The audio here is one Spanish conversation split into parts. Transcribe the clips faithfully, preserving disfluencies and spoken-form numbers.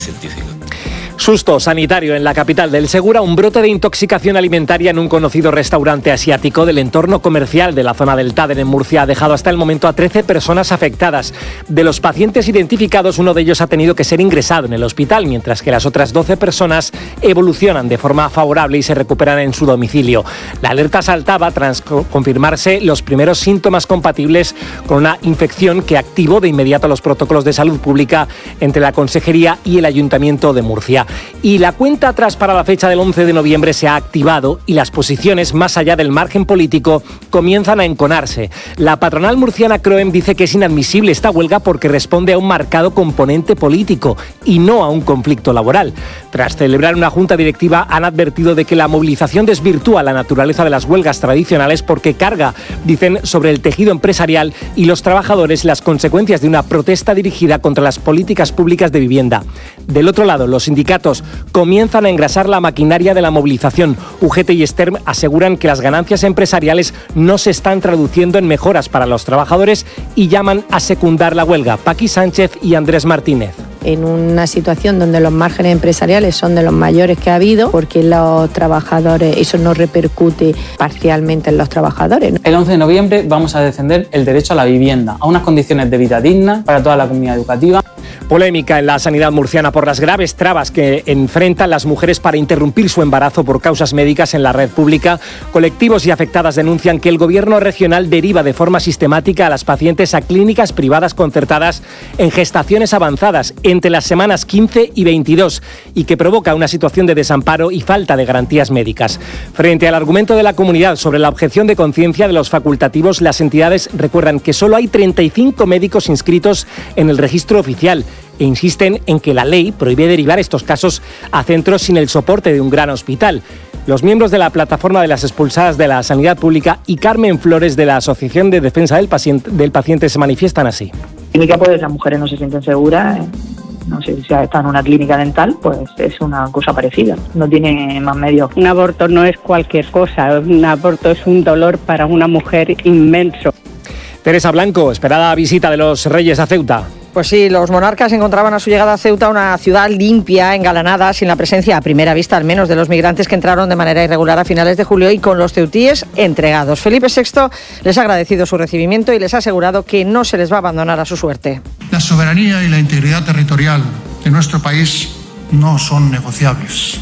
científico. Susto sanitario en la capital del Segura, un brote de intoxicación alimentaria en un conocido restaurante asiático del entorno comercial de la zona del Taden en Murcia ha dejado hasta el momento a trece personas afectadas. De los pacientes identificados, uno de ellos ha tenido que ser ingresado en el hospital, mientras que las otras doce personas evolucionan de forma favorable y se recuperan en su domicilio. La alerta saltaba tras confirmarse los primeros síntomas compatibles con una infección que activó de inmediato los protocolos de salud pública entre la Consejería y el Ayuntamiento de Murcia. Y la cuenta atrás para la fecha del once de noviembre se ha activado y las posiciones, más allá del margen político, comienzan a enconarse. La patronal murciana CROEM dice que es inadmisible esta huelga porque responde a un marcado componente político y no a un conflicto laboral. Tras celebrar una junta directiva, han advertido de que la movilización desvirtúa la naturaleza de las huelgas tradicionales porque carga, dicen, sobre el tejido empresarial y los trabajadores las consecuencias de una protesta dirigida contra las políticas públicas de vivienda. Del otro lado, los sindicatos comienzan a engrasar la maquinaria de la movilización. U G T y Stern aseguran que las ganancias empresariales no se están traduciendo en mejoras para los trabajadores y llaman a secundar la huelga. Paqui Sánchez y Andrés Martínez. En una situación donde los márgenes empresariales son de los mayores que ha habido, porque los trabajadores, eso no repercute parcialmente en los trabajadores. El once de noviembre vamos a defender el derecho a la vivienda, a unas condiciones de vida dignas para toda la comunidad educativa. Polémica en la sanidad murciana por las graves trabas que enfrentan las mujeres para interrumpir su embarazo por causas médicas en la red pública. Colectivos y afectadas denuncian que el gobierno regional deriva de forma sistemática a las pacientes a clínicas privadas concertadas en gestaciones avanzadas entre las semanas quince y veintidós y que provoca una situación de desamparo y falta de garantías médicas. Frente al argumento de la comunidad sobre la objeción de conciencia de los facultativos, las entidades recuerdan que solo hay treinta y cinco médicos inscritos en el registro oficial e insisten en que la ley prohíbe derivar estos casos a centros sin el soporte de un gran hospital. Los miembros de la Plataforma de las Expulsadas de la Sanidad Pública y Carmen Flores de la Asociación de Defensa del Paciente, del Paciente se manifiestan así. Clínica, pues las mujeres no se sienten seguras, no sé si está en una clínica dental, pues es una cosa parecida, no tiene más medios. Un aborto no es cualquier cosa, un aborto es un dolor para una mujer inmenso. Teresa Blanco, esperada visita de los Reyes a Ceuta. Pues sí, los monarcas encontraban a su llegada a Ceuta una ciudad limpia, engalanada, sin la presencia, a primera vista al menos, de los migrantes que entraron de manera irregular a finales de julio y con los ceutíes entregados. Felipe sexto les ha agradecido su recibimiento y les ha asegurado que no se les va a abandonar a su suerte. La soberanía y la integridad territorial de nuestro país no son negociables,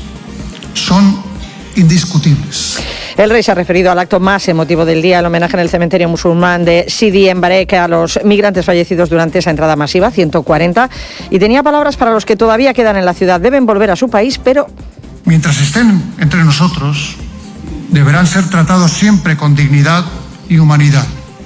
son indiscutibles. El rey se ha referido al acto más emotivo del día, el homenaje en el cementerio musulmán de Sidi en Barek a los migrantes fallecidos durante esa entrada masiva, ciento cuarenta, y tenía palabras para los que todavía quedan en la ciudad. Deben volver a su país, pero... Mientras estén entre nosotros, deberán ser tratados siempre con dignidad y humanidad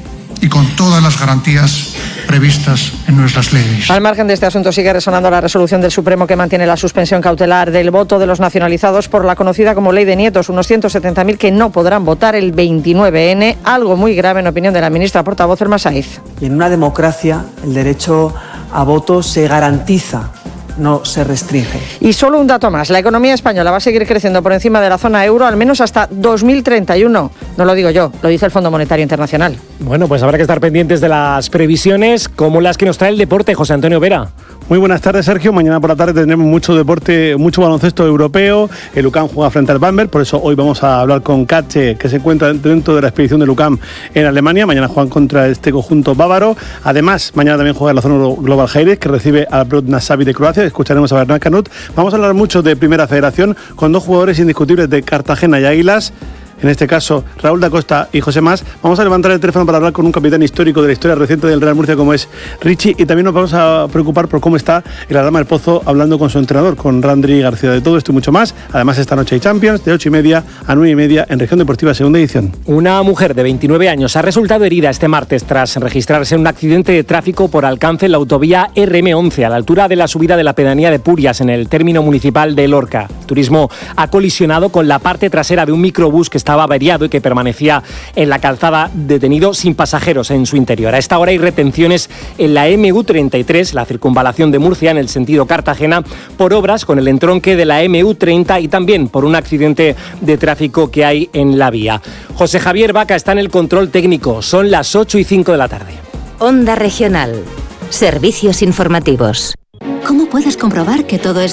y con todas las garantías previstas en nuestras leyes. Al margen de este asunto sigue resonando la resolución del Supremo que mantiene la suspensión cautelar del voto de los nacionalizados por la conocida como Ley de Nietos, unos ciento setenta mil que no podrán votar el veintinueve ene, algo muy grave en opinión de la ministra portavoz Elma Saiz. Y en una democracia el derecho a voto se garantiza, no se restringe. Y solo un dato más, la economía española va a seguir creciendo por encima de la zona euro al menos hasta dos mil treinta y uno. No lo digo yo, lo dice el Fondo Monetario Internacional. Bueno, pues habrá que estar pendientes de las previsiones como las que nos trae el deporte, José Antonio Vera. Muy buenas tardes, Sergio. Mañana por la tarde tendremos mucho deporte, mucho baloncesto europeo. El UCAM juega frente al Bamberg, por eso hoy vamos a hablar con Katche, que se encuentra dentro de la expedición del UCAM en Alemania. Mañana juegan contra este conjunto bávaro. Además, mañana también juega la zona Global Heires, que recibe al Brod Nasavi de Croacia. Escucharemos a Bernard Canut. Vamos a hablar mucho de Primera Federación con dos jugadores indiscutibles de Cartagena y Águilas. En este caso, Raúl da Costa y José Mas. Vamos a levantar el teléfono para hablar con un capitán histórico de la historia reciente del Real Murcia como es Richie, y también nos vamos a preocupar por cómo está el Adama del Pozo hablando con su entrenador, con Randri García. De todo esto y mucho más. Además, esta noche hay Champions de ocho y media a nueve y media en Región Deportiva Segunda Edición. Una mujer de veintinueve años ha resultado herida este martes tras registrarse en un accidente de tráfico por alcance en la autovía erre eme once a la altura de la subida de la pedanía de Purias en el término municipal de Lorca. Turismo ha colisionado con la parte trasera de un microbús que estaba averiado y que permanecía en la calzada detenido sin pasajeros en su interior. A esta hora hay retenciones en la eme u treinta y tres, la circunvalación de Murcia en el sentido Cartagena, por obras con el entronque de la eme u treinta y también por un accidente de tráfico que hay en la vía. José Javier Vaca está en el control técnico. Son las ocho y cinco de la tarde. Onda Regional. Servicios informativos. ¿Cómo puedes comprobar que todo es